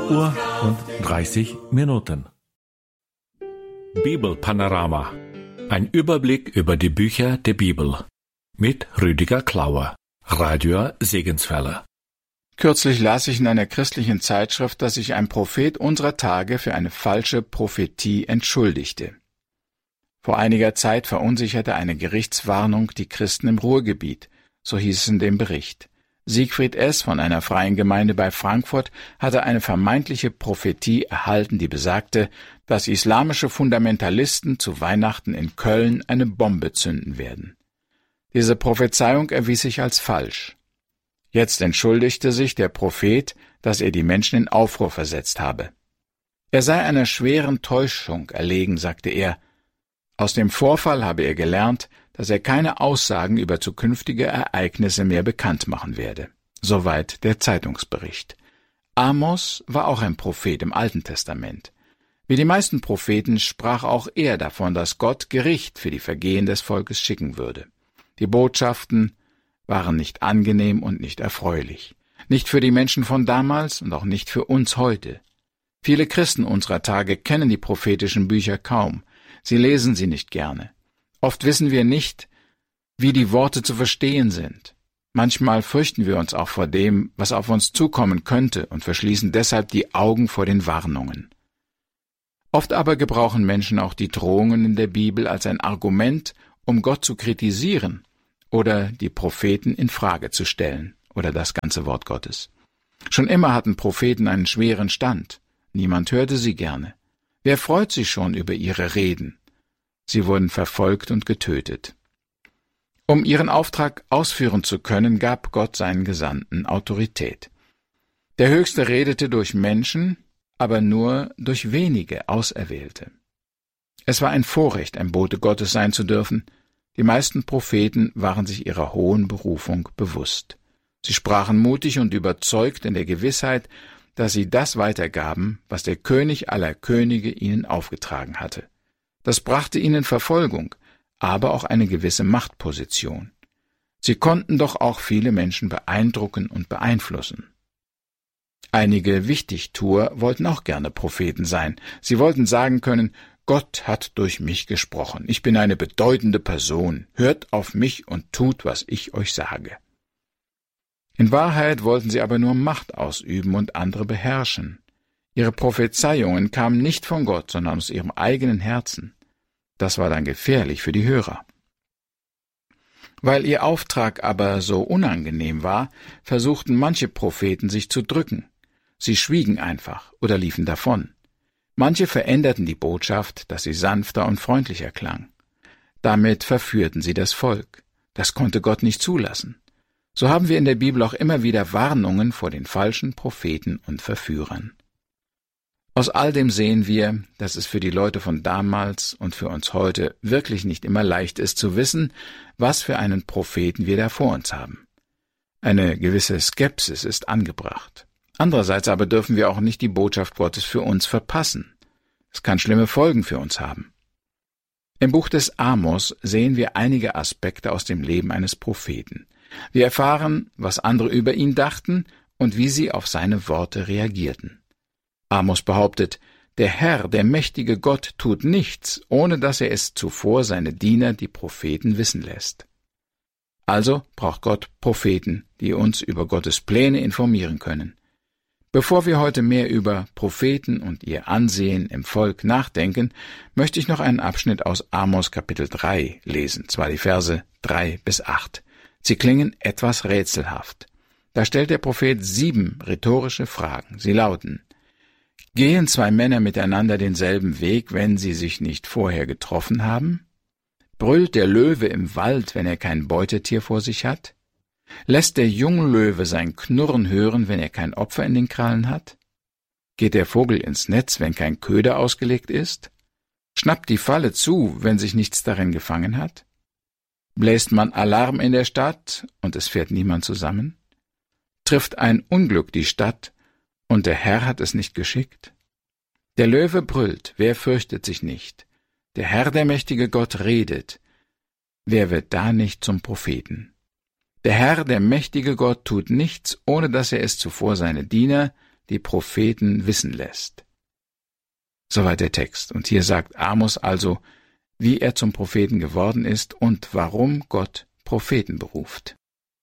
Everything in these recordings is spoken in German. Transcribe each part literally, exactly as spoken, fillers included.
Uhr und dreißig Minuten. Bibelpanorama. Ein Überblick über die Bücher der Bibel. Mit Rüdiger Klauer, Radio Segenswelle. Kürzlich las ich in einer christlichen Zeitschrift, dass sich ein Prophet unserer Tage für eine falsche Prophetie entschuldigte. Vor einiger Zeit verunsicherte eine Gerichtswarnung die Christen im Ruhrgebiet, so hieß es in dem Bericht. Siegfried S. von einer freien Gemeinde bei Frankfurt hatte eine vermeintliche Prophetie erhalten, die besagte, dass islamische Fundamentalisten zu Weihnachten in Köln eine Bombe zünden werden. Diese Prophezeiung erwies sich als falsch. Jetzt entschuldigte sich der Prophet, dass er die Menschen in Aufruhr versetzt habe. Er sei einer schweren Täuschung erlegen, sagte er. Aus dem Vorfall habe er gelernt, dass er keine Aussagen über zukünftige Ereignisse mehr bekannt machen werde. Soweit der Zeitungsbericht. Amos war auch ein Prophet im Alten Testament. Wie die meisten Propheten sprach auch er davon, dass Gott Gericht für die Vergehen des Volkes schicken würde. Die Botschaften waren nicht angenehm und nicht erfreulich. Nicht für die Menschen von damals und auch nicht für uns heute. Viele Christen unserer Tage kennen die prophetischen Bücher kaum. Sie lesen sie nicht gerne. Oft wissen wir nicht, wie die Worte zu verstehen sind. Manchmal fürchten wir uns auch vor dem, was auf uns zukommen könnte, und verschließen deshalb die Augen vor den Warnungen. Oft aber gebrauchen Menschen auch die Drohungen in der Bibel als ein Argument, um Gott zu kritisieren oder die Propheten in Frage zu stellen oder das ganze Wort Gottes. Schon immer hatten Propheten einen schweren Stand. Niemand hörte sie gerne. Wer freut sich schon über ihre Reden? Sie wurden verfolgt und getötet. Um ihren Auftrag ausführen zu können, gab Gott seinen Gesandten Autorität. Der Höchste redete durch Menschen, aber nur durch wenige Auserwählte. Es war ein Vorrecht, ein Bote Gottes sein zu dürfen. Die meisten Propheten waren sich ihrer hohen Berufung bewusst. Sie sprachen mutig und überzeugt in der Gewissheit, dass sie das weitergaben, was der König aller Könige ihnen aufgetragen hatte. Das brachte ihnen Verfolgung, aber auch eine gewisse Machtposition. Sie konnten doch auch viele Menschen beeindrucken und beeinflussen. Einige Wichtigtuer wollten auch gerne Propheten sein. Sie wollten sagen können, Gott hat durch mich gesprochen. Ich bin eine bedeutende Person. Hört auf mich und tut, was ich euch sage. In Wahrheit wollten sie aber nur Macht ausüben und andere beherrschen. Ihre Prophezeiungen kamen nicht von Gott, sondern aus ihrem eigenen Herzen. Das war dann gefährlich für die Hörer. Weil ihr Auftrag aber so unangenehm war, versuchten manche Propheten sich zu drücken. Sie schwiegen einfach oder liefen davon. Manche veränderten die Botschaft, dass sie sanfter und freundlicher klang. Damit verführten sie das Volk. Das konnte Gott nicht zulassen. So haben wir in der Bibel auch immer wieder Warnungen vor den falschen Propheten und Verführern. Aus all dem sehen wir, dass es für die Leute von damals und für uns heute wirklich nicht immer leicht ist zu wissen, was für einen Propheten wir da vor uns haben. Eine gewisse Skepsis ist angebracht. Andererseits aber dürfen wir auch nicht die Botschaft Gottes für uns verpassen. Es kann schlimme Folgen für uns haben. Im Buch des Amos sehen wir einige Aspekte aus dem Leben eines Propheten. Wir erfahren, was andere über ihn dachten und wie sie auf seine Worte reagierten. Amos behauptet, der Herr, der mächtige Gott, tut nichts, ohne dass er es zuvor seine Diener, die Propheten, wissen lässt. Also braucht Gott Propheten, die uns über Gottes Pläne informieren können. Bevor wir heute mehr über Propheten und ihr Ansehen im Volk nachdenken, möchte ich noch einen Abschnitt aus Amos Kapitel drei lesen, zwar die Verse drei bis acht. Sie klingen etwas rätselhaft. Da stellt der Prophet sieben rhetorische Fragen. Sie lauten: Gehen zwei Männer miteinander denselben Weg, wenn sie sich nicht vorher getroffen haben? Brüllt der Löwe im Wald, wenn er kein Beutetier vor sich hat? Lässt der Junglöwe sein Knurren hören, wenn er kein Opfer in den Krallen hat? Geht der Vogel ins Netz, wenn kein Köder ausgelegt ist? Schnappt die Falle zu, wenn sich nichts darin gefangen hat? Bläst man Alarm in der Stadt und es fährt niemand zusammen? Trifft ein Unglück die Stadt und der Herr hat es nicht geschickt? Der Löwe brüllt, wer fürchtet sich nicht? Der Herr, der mächtige Gott, redet. Wer wird da nicht zum Propheten? Der Herr, der mächtige Gott, tut nichts, ohne dass er es zuvor seine Diener, die Propheten wissen lässt. Soweit der Text. Und hier sagt Amos also, wie er zum Propheten geworden ist und warum Gott Propheten beruft.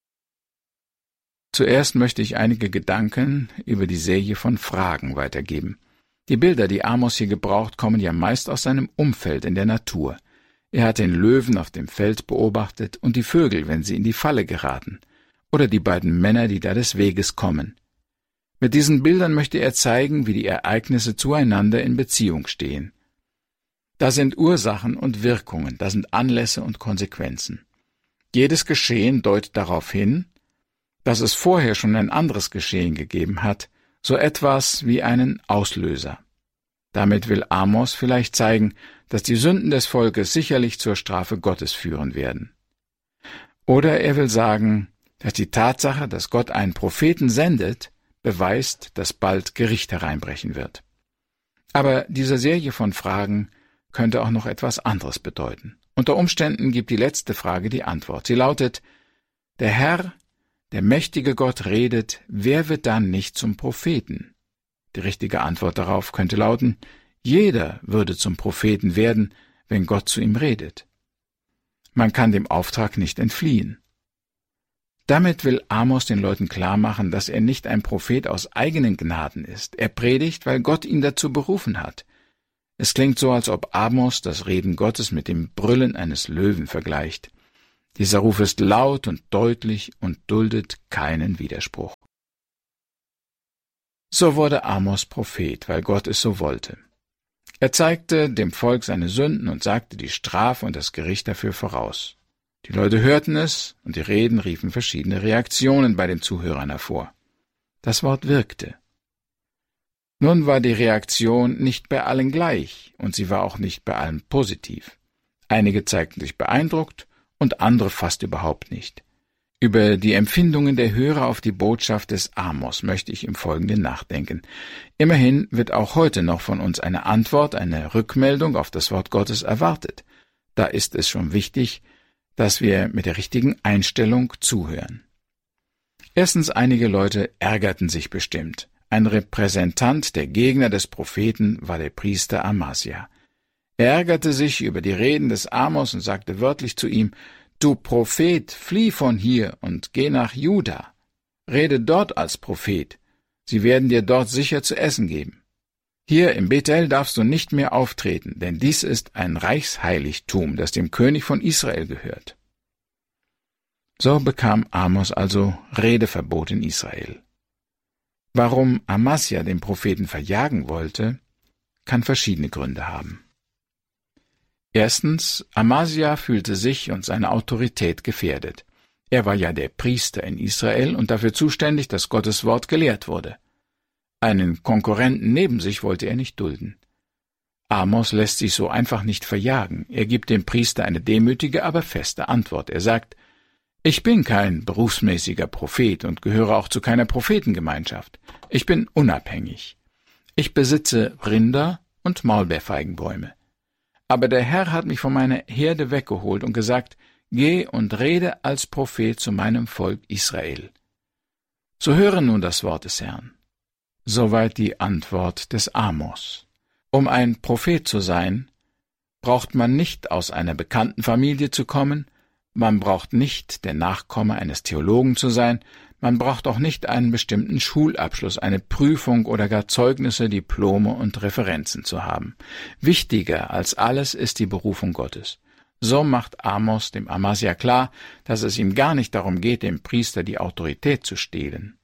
Zuerst möchte ich einige Gedanken über die Serie von Fragen weitergeben. Die Bilder, die Amos hier gebraucht, kommen ja meist aus seinem Umfeld in der Natur. Er hat den Löwen auf dem Feld beobachtet und die Vögel, wenn sie in die Falle geraten, oder die beiden Männer, die da des Weges kommen. Mit diesen Bildern möchte er zeigen, wie die Ereignisse zueinander in Beziehung stehen. Da sind Ursachen und Wirkungen, da sind Anlässe und Konsequenzen. Jedes Geschehen deutet darauf hin, dass es vorher schon ein anderes Geschehen gegeben hat, so etwas wie einen Auslöser. Damit will Amos vielleicht zeigen, dass die Sünden des Volkes sicherlich zur Strafe Gottes führen werden. Oder er will sagen, dass die Tatsache, dass Gott einen Propheten sendet, beweist, dass bald Gericht hereinbrechen wird. Aber diese Serie von Fragen könnte auch noch etwas anderes bedeuten. Unter Umständen gibt die letzte Frage die Antwort. Sie lautet: Der Herr, der mächtige Gott redet, wer wird dann nicht zum Propheten? Die richtige Antwort darauf könnte lauten: Jeder würde zum Propheten werden, wenn Gott zu ihm redet. Man kann dem Auftrag nicht entfliehen. Damit will Amos den Leuten klarmachen, dass er nicht ein Prophet aus eigenen Gnaden ist. Er predigt, weil Gott ihn dazu berufen hat. Es klingt so, als ob Amos das Reden Gottes mit dem Brüllen eines Löwen vergleicht. Dieser Ruf ist laut und deutlich und duldet keinen Widerspruch. So wurde Amos Prophet, weil Gott es so wollte. Er zeigte dem Volk seine Sünden und sagte die Strafe und das Gericht dafür voraus. Die Leute hörten es, und die Reden riefen verschiedene Reaktionen bei den Zuhörern hervor. Das Wort wirkte. Nun war die Reaktion nicht bei allen gleich, und sie war auch nicht bei allen positiv. Einige zeigten sich beeindruckt und andere fast überhaupt nicht. Über die Empfindungen der Hörer auf die Botschaft des Amos möchte ich im Folgenden nachdenken. Immerhin wird auch heute noch von uns eine Antwort, eine Rückmeldung auf das Wort Gottes erwartet. Da ist es schon wichtig, dass wir mit der richtigen Einstellung zuhören. Erstens, einige Leute ärgerten sich bestimmt. Ein Repräsentant der Gegner des Propheten war der Priester Amasja. Er ärgerte sich über die Reden des Amos und sagte wörtlich zu ihm: »Du Prophet, flieh von hier und geh nach Juda. Rede dort als Prophet. Sie werden dir dort sicher zu essen geben. Hier im Bethel darfst du nicht mehr auftreten, denn dies ist ein Reichsheiligtum, das dem König von Israel gehört.« So bekam Amos also Redeverbot in Israel. Warum Amasja den Propheten verjagen wollte, kann verschiedene Gründe haben. Erstens, Amasja fühlte sich und seine Autorität gefährdet. Er war ja der Priester in Israel und dafür zuständig, dass Gottes Wort gelehrt wurde. Einen Konkurrenten neben sich wollte er nicht dulden. Amos lässt sich so einfach nicht verjagen. Er gibt dem Priester eine demütige, aber feste Antwort. Er sagt: Ich bin kein berufsmäßiger Prophet und gehöre auch zu keiner Prophetengemeinschaft. Ich bin unabhängig. Ich besitze Rinder und Maulbeerfeigenbäume. Aber der Herr hat mich von meiner Herde weggeholt und gesagt: Geh und rede als Prophet zu meinem Volk Israel. So höre nun das Wort des Herrn. Soweit die Antwort des Amos. Um ein Prophet zu sein, braucht man nicht aus einer bekannten Familie zu kommen, man braucht nicht der Nachkomme eines Theologen zu sein, man braucht auch nicht einen bestimmten Schulabschluss, eine Prüfung oder gar Zeugnisse, Diplome und Referenzen zu haben. Wichtiger als alles ist die Berufung Gottes. So macht Amos dem Amasja klar, dass es ihm gar nicht darum geht, dem Priester die Autorität zu stehlen.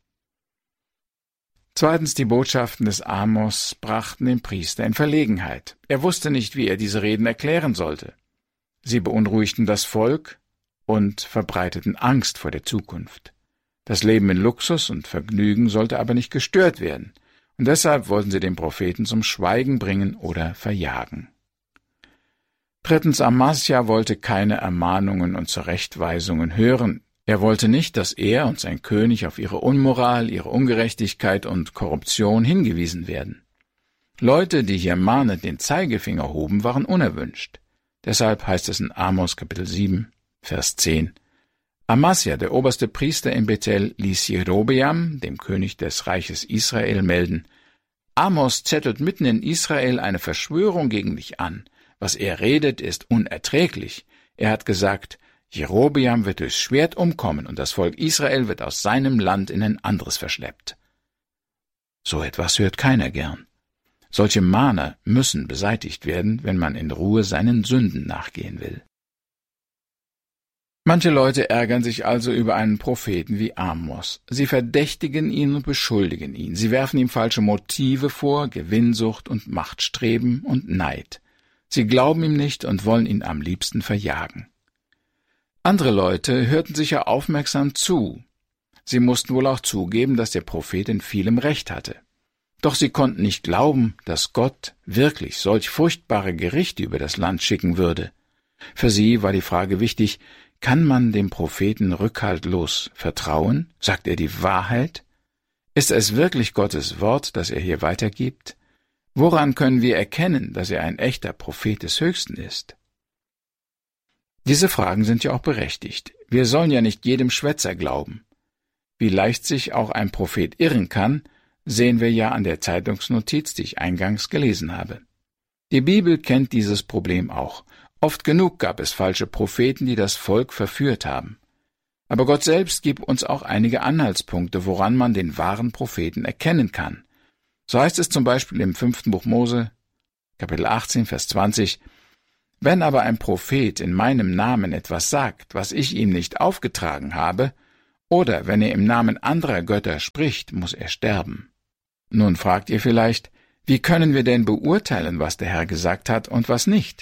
Zweitens, die Botschaften des Amos brachten den Priester in Verlegenheit. Er wusste nicht, wie er diese Reden erklären sollte. Sie beunruhigten das Volk und verbreiteten Angst vor der Zukunft. Das Leben in Luxus und Vergnügen sollte aber nicht gestört werden, und deshalb wollten sie den Propheten zum Schweigen bringen oder verjagen. Drittens, Amasja wollte keine Ermahnungen und Zurechtweisungen hören. Er wollte nicht, dass er und sein König auf ihre Unmoral, ihre Ungerechtigkeit und Korruption hingewiesen werden. Leute, die hier mahnend den Zeigefinger hoben, waren unerwünscht. Deshalb heißt es in Amos Kapitel sieben, Vers zehn: Amasja, der oberste Priester in Bethel, ließ Jerobeam, dem König des Reiches Israel, melden: Amos zettelt mitten in Israel eine Verschwörung gegen dich an. Was er redet, ist unerträglich. Er hat gesagt, Jerobeam wird durchs Schwert umkommen und das Volk Israel wird aus seinem Land in ein anderes verschleppt. So etwas hört keiner gern. Solche Mahner müssen beseitigt werden, wenn man in Ruhe seinen Sünden nachgehen will. Manche Leute ärgern sich also über einen Propheten wie Amos. Sie verdächtigen ihn und beschuldigen ihn. Sie werfen ihm falsche Motive vor, Gewinnsucht und Machtstreben und Neid. Sie glauben ihm nicht und wollen ihn am liebsten verjagen. Andere Leute hörten sicher aufmerksam zu. Sie mussten wohl auch zugeben, dass der Prophet in vielem Recht hatte. Doch sie konnten nicht glauben, dass Gott wirklich solch furchtbare Gerichte über das Land schicken würde. Für sie war die Frage wichtig: Kann man dem Propheten rückhaltlos vertrauen? Sagt er die Wahrheit? Ist es wirklich Gottes Wort, das er hier weitergibt? Woran können wir erkennen, dass er ein echter Prophet des Höchsten ist? Diese Fragen sind ja auch berechtigt. Wir sollen ja nicht jedem Schwätzer glauben. Wie leicht sich auch ein Prophet irren kann, sehen wir ja an der Zeitungsnotiz, die ich eingangs gelesen habe. Die Bibel kennt dieses Problem auch. Oft genug gab es falsche Propheten, die das Volk verführt haben. Aber Gott selbst gibt uns auch einige Anhaltspunkte, woran man den wahren Propheten erkennen kann. So heißt es zum Beispiel im fünften Buch Mose, Kapitel achtzehn, Vers zwanzig, »Wenn aber ein Prophet in meinem Namen etwas sagt, was ich ihm nicht aufgetragen habe, oder wenn er im Namen anderer Götter spricht, muss er sterben.« Nun fragt ihr vielleicht, wie können wir denn beurteilen, was der Herr gesagt hat und was nicht?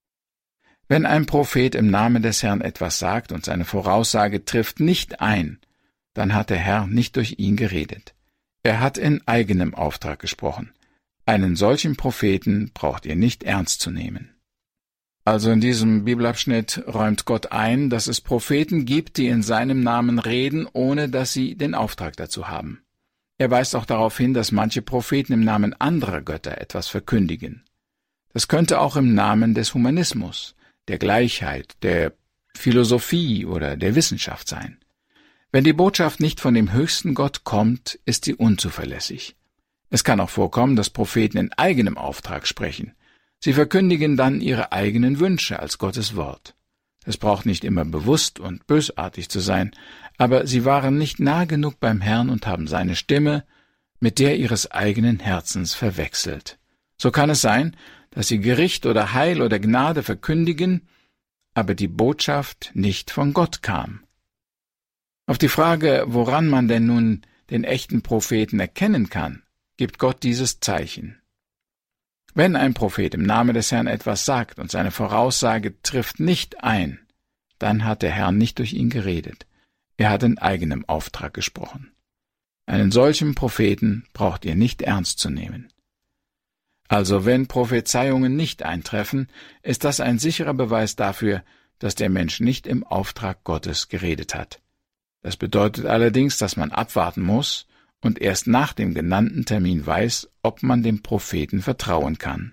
Wenn ein Prophet im Namen des Herrn etwas sagt und seine Voraussage trifft nicht ein, dann hat der Herr nicht durch ihn geredet. Er hat in eigenem Auftrag gesprochen. Einen solchen Propheten braucht ihr nicht ernst zu nehmen. Also in diesem Bibelabschnitt räumt Gott ein, dass es Propheten gibt, die in seinem Namen reden, ohne dass sie den Auftrag dazu haben. Er weist auch darauf hin, dass manche Propheten im Namen anderer Götter etwas verkündigen. Das könnte auch im Namen des Humanismus, der Gleichheit, der Philosophie oder der Wissenschaft sein. Wenn die Botschaft nicht von dem höchsten Gott kommt, ist sie unzuverlässig. Es kann auch vorkommen, dass Propheten in eigenem Auftrag sprechen. Sie verkündigen dann ihre eigenen Wünsche als Gottes Wort. Es braucht nicht immer bewusst und bösartig zu sein, aber sie waren nicht nah genug beim Herrn und haben seine Stimme mit der ihres eigenen Herzens verwechselt. So kann es sein, dass sie Gericht oder Heil oder Gnade verkündigen, aber die Botschaft nicht von Gott kam. Auf die Frage, woran man denn nun den echten Propheten erkennen kann, gibt Gott dieses Zeichen. Wenn ein Prophet im Namen des Herrn etwas sagt und seine Voraussage trifft nicht ein, dann hat der Herr nicht durch ihn geredet. Er hat in eigenem Auftrag gesprochen. Einen solchen Propheten braucht ihr nicht ernst zu nehmen. Also wenn Prophezeiungen nicht eintreffen, ist das ein sicherer Beweis dafür, dass der Mensch nicht im Auftrag Gottes geredet hat. Das bedeutet allerdings, dass man abwarten muss und erst nach dem genannten Termin weiß, ob man dem Propheten vertrauen kann.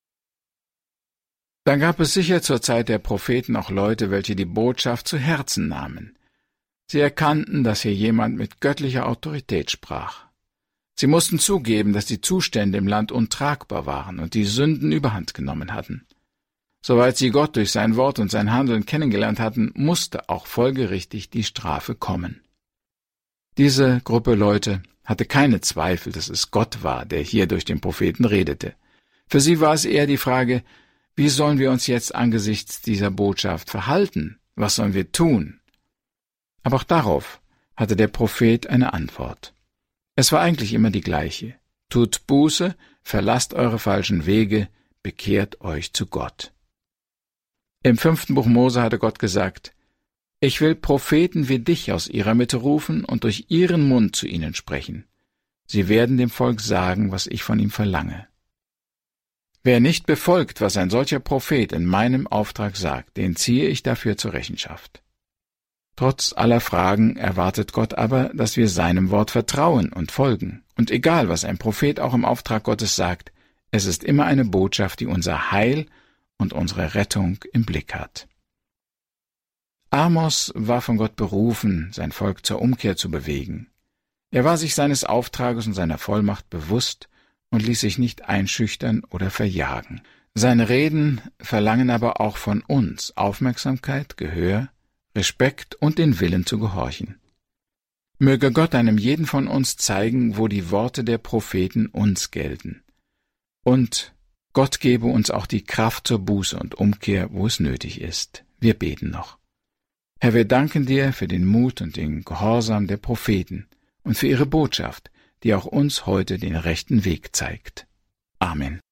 Dann gab es sicher zur Zeit der Propheten auch Leute, welche die Botschaft zu Herzen nahmen. Sie erkannten, dass hier jemand mit göttlicher Autorität sprach. Sie mussten zugeben, dass die Zustände im Land untragbar waren und die Sünden überhand genommen hatten. Soweit sie Gott durch sein Wort und sein Handeln kennengelernt hatten, musste auch folgerichtig die Strafe kommen. Diese Gruppe Leute hatte keine Zweifel, dass es Gott war, der hier durch den Propheten redete. Für sie war es eher die Frage, wie sollen wir uns jetzt angesichts dieser Botschaft verhalten? Was sollen wir tun? Aber auch darauf hatte der Prophet eine Antwort. Es war eigentlich immer die gleiche. Tut Buße, verlasst eure falschen Wege, bekehrt euch zu Gott. Im fünften Buch Mose hatte Gott gesagt, »Ich will Propheten wie dich aus ihrer Mitte rufen und durch ihren Mund zu ihnen sprechen. Sie werden dem Volk sagen, was ich von ihm verlange.« Wer nicht befolgt, was ein solcher Prophet in meinem Auftrag sagt, den ziehe ich dafür zur Rechenschaft. Trotz aller Fragen erwartet Gott aber, dass wir seinem Wort vertrauen und folgen. Und egal, was ein Prophet auch im Auftrag Gottes sagt, es ist immer eine Botschaft, die unser Heil und unsere Rettung im Blick hat. Amos war von Gott berufen, sein Volk zur Umkehr zu bewegen. Er war sich seines Auftrages und seiner Vollmacht bewusst und ließ sich nicht einschüchtern oder verjagen. Seine Reden verlangen aber auch von uns Aufmerksamkeit, Gehör, Respekt und den Willen zu gehorchen. Möge Gott einem jeden von uns zeigen, wo die Worte der Propheten uns gelten. Und Gott gebe uns auch die Kraft zur Buße und Umkehr, wo es nötig ist. Wir beten noch. Herr, wir danken dir für den Mut und den Gehorsam der Propheten und für ihre Botschaft, die auch uns heute den rechten Weg zeigt. Amen.